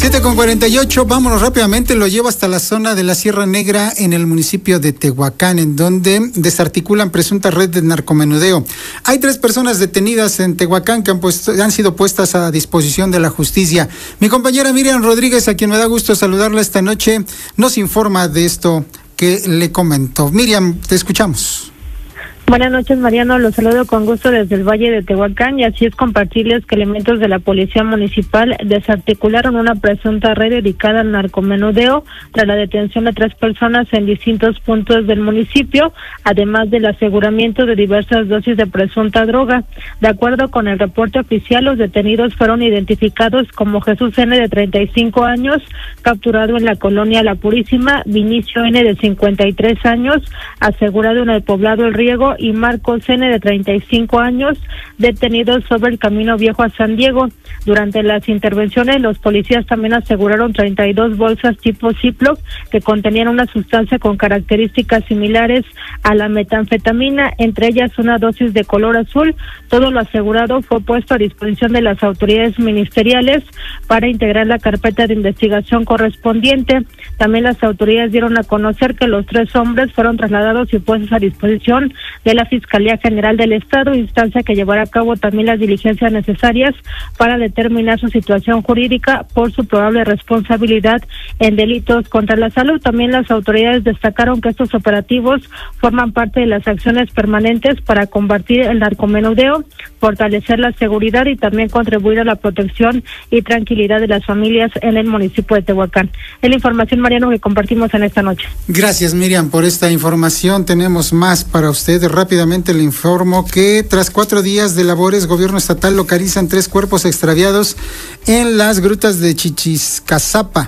7:48, vámonos rápidamente, lo llevo hasta la zona de la Sierra Negra en el municipio de Tehuacán, en donde desarticulan presunta red de narcomenudeo. Hay 3 personas detenidas en Tehuacán que han sido puestas a disposición de la justicia. Mi compañera Miriam Rodríguez, a quien me da gusto saludarla esta noche, nos informa de esto que le comento. Miriam, te escuchamos. Buenas noches, Mariano. Los saludo con gusto desde el Valle de Tehuacán, y así es compartirles que elementos de la Policía Municipal desarticularon una presunta red dedicada al narcomenudeo tras la detención de 3 personas en distintos puntos del municipio, además del aseguramiento de diversas dosis de presunta droga. De acuerdo con el reporte oficial, los detenidos fueron identificados como Jesús N., de 35 años, capturado en la colonia La Purísima; Vinicio N., de 53 años, asegurado en el poblado El Riego; y Marcos N., de 35 años, detenidos sobre el Camino Viejo a San Diego. Durante las intervenciones, los policías también aseguraron 32 bolsas tipo Ziploc que contenían una sustancia con características similares a la metanfetamina, entre ellas una dosis de color azul. Todo lo asegurado fue puesto a disposición de las autoridades ministeriales para integrar la carpeta de investigación correspondiente. También las autoridades dieron a conocer que los 3 hombres fueron trasladados y puestos a disposición de la Fiscalía General del Estado, instancia que llevará a cabo también las diligencias necesarias para determinar su situación jurídica por su probable responsabilidad en delitos contra la salud. También las autoridades destacaron que estos operativos forman parte de las acciones permanentes para combatir el narcomenudeo, fortalecer la seguridad y también contribuir a la protección y tranquilidad de las familias en el municipio de Tehuacán. Es la información, Mariano, que compartimos en esta noche. Gracias, Miriam, por esta información. Tenemos más para usted. Rápidamente le informo que tras 4 días de labores, gobierno estatal localizan 3 cuerpos extraviados en las grutas de Chichiscazapa.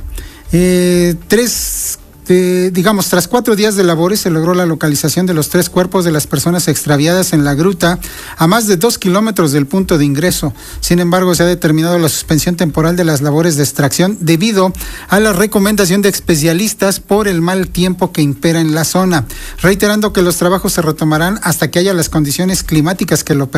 Tras 4 días de labores se logró la localización de los 3 cuerpos de las personas extraviadas en la gruta a más de 2 kilómetros del punto de ingreso. Sin embargo, se ha determinado la suspensión temporal de las labores de extracción debido a la recomendación de especialistas por el mal tiempo que impera en la zona, reiterando que los trabajos se retomarán hasta que haya las condiciones climáticas que lo permitan.